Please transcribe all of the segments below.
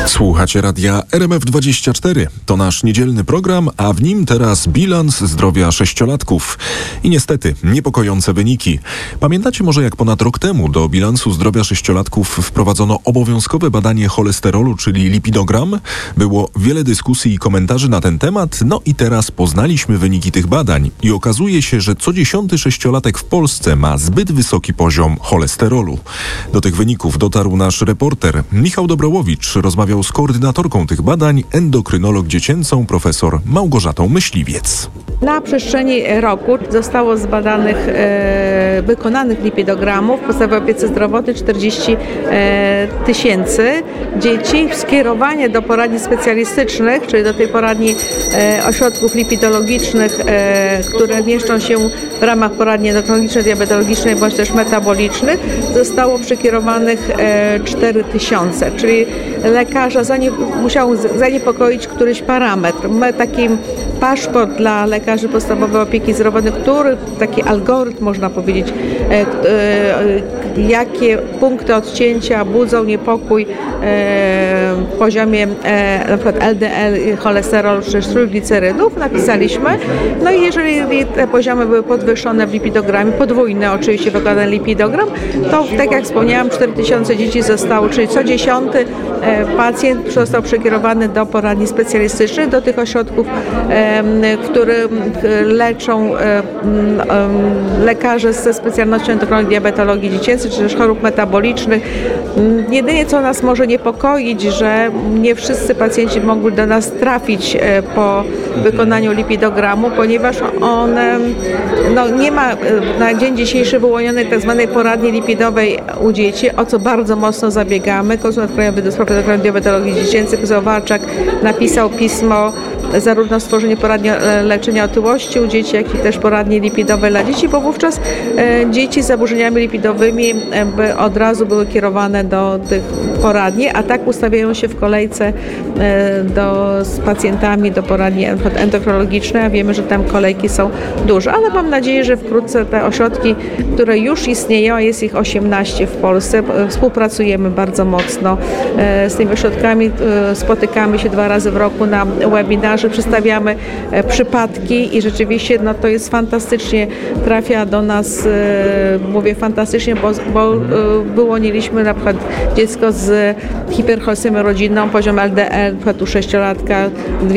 Słuchacie radia RMF24. To nasz niedzielny program, a w nim teraz bilans zdrowia sześciolatków. I niestety niepokojące wyniki. Pamiętacie może, jak ponad rok temu do bilansu zdrowia sześciolatków wprowadzono obowiązkowe badanie cholesterolu, czyli lipidogram? Było wiele dyskusji i komentarzy na ten temat, no i teraz poznaliśmy wyniki tych badań. I okazuje się, że co 10. sześciolatek w Polsce ma zbyt wysoki poziom cholesterolu. Do tych wyników dotarł nasz reporter Michał Dobrołowicz. Rozmawiał z koordynatorką tych badań, endokrynolog dziecięcą, profesor Małgorzatą Myśliwiec. Na przestrzeni roku zostało zbadanych, wykonanych lipidogramów w podstawowej opiece zdrowotnej 40 tysięcy dzieci. Skierowanie do poradni specjalistycznych, czyli do tej poradni ośrodków lipidologicznych, które mieszczą się w ramach poradni endokrynologicznej, diabetologicznej bądź też metabolicznych, zostało przekierowanych 4 tysiące, czyli lekarza musiał zaniepokoić któryś parametr. My taki paszport dla lekarzy podstawowej opieki zdrowotnej, który taki algorytm, można powiedzieć, jakie punkty odcięcia budzą niepokój w poziomie na przykład LDL, cholesterolu czy trójglicerydów, napisaliśmy. No i jeżeli te poziomy były podwyższone w lipidogramie, podwójny oczywiście wykonany lipidogram, to tak jak wspomniałam, 4000 dzieci zostało, czyli co 10. pacjent został przekierowany do poradni specjalistycznych, do tych ośrodków, które leczą lekarze ze specjalnością endokrynologii, diabetologii dziecięcej, czy też chorób metabolicznych. Jedynie co nas może niepokoić, że nie wszyscy pacjenci mogli do nas trafić po wykonaniu lipidogramu, ponieważ nie ma na dzień dzisiejszy wyłonionej tzw. poradni lipidowej u dzieci, o co bardzo mocno zabiegamy. Konsulat Krajowy do spraw endokrynologii, diabetologii dziecięcej, profesor Walczak napisał pismo zarówno stworzenie poradni leczenia otyłości u dzieci, jak i też poradni lipidowe dla dzieci, bo wówczas dzieci z zaburzeniami lipidowymi od razu były kierowane do tych poradni, a tak ustawiają się w kolejce z pacjentami do poradni endokrynologicznej, a wiemy, że tam kolejki są duże, ale mam nadzieję, że wkrótce te ośrodki, które już istnieją, a jest ich 18 w Polsce, współpracujemy bardzo mocno z tymi ośrodkami, spotykamy się 2 razy w roku na webinarze, przedstawiamy przypadki i rzeczywiście to jest fantastycznie, trafia do nas, mówię fantastycznie, bo wyłoniliśmy na przykład dziecko z hipercholestymą rodzinną, poziom LDL, u 6-latka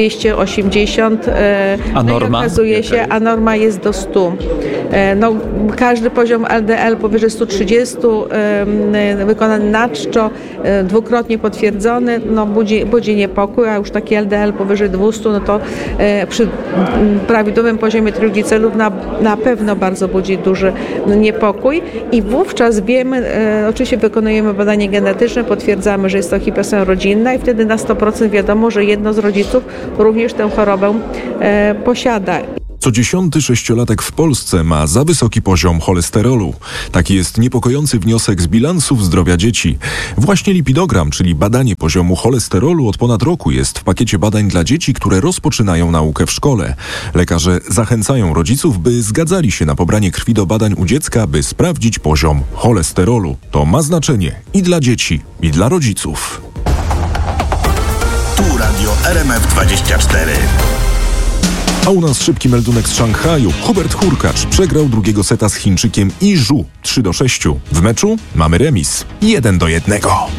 280, a norma? Okazuje się, a norma jest do 100. Każdy poziom LDL powyżej 130 wykonany na czczo, dwukrotnie potwierdzony, budzi niepokój, a już taki LDL powyżej 200, to przy prawidłowym poziomie trójglicerydów na pewno bardzo budzi duży niepokój i wówczas wiemy, oczywiście wykonujemy badanie genetyczne, potwierdzamy, że jest to hipercholesteryna rodzinna i wtedy na 100% wiadomo, że jedno z rodziców również tę chorobę posiada. Co 10. sześciolatek w Polsce ma za wysoki poziom cholesterolu. Taki jest niepokojący wniosek z bilansów zdrowia dzieci. Właśnie lipidogram, czyli badanie poziomu cholesterolu od ponad roku, jest w pakiecie badań dla dzieci, które rozpoczynają naukę w szkole. Lekarze zachęcają rodziców, by zgadzali się na pobranie krwi do badań u dziecka, by sprawdzić poziom cholesterolu. To ma znaczenie i dla dzieci, i dla rodziców. Tu Radio RMF24. A u nas szybki meldunek z Szanghaju. Hubert Hurkacz przegrał drugiego seta z Chińczykiem Yi Zhu 3-6. W meczu mamy remis 1-1.